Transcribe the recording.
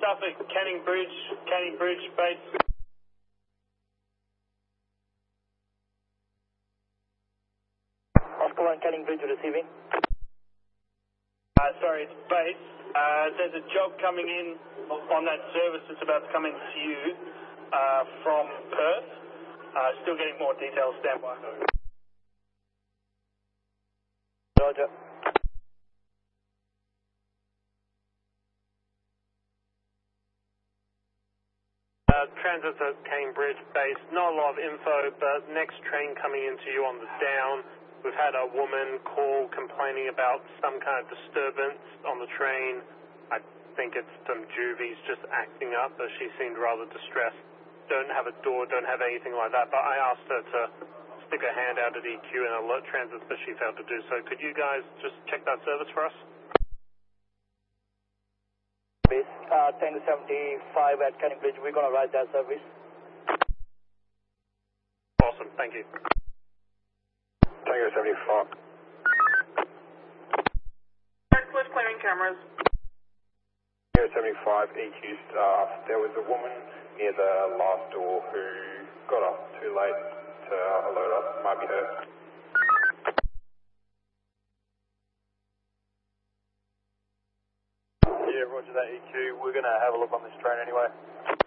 Suffolk, Canning Bridge, base. Oscar 1, Canning Bridge receiving. Sorry, it's base. There's a job coming in on that service that's about to come in to you from Perth. Still getting more details, stand by. Roger. Transit's at Canning Bridge base. Not a lot of info, but next train coming into you on the down. We've had a woman call complaining about some kind of disturbance on the train. I think it's some juvies just acting up, but she seemed rather distressed. Don't have a door, don't have anything like that, but I asked her to stick her hand out at EQ and alert Transit, but she failed to do so. Could you guys just check that service for us? Base, Tango 75 at Canning Bridge. We're going to ride that service. Awesome, thank you. Tango 75. West clearing cameras. Tango 75, EQ staff. There was a woman near the last door who got up too late to alert us. Might be her. Yeah, roger that EQ. We're going to have a look on this train anyway.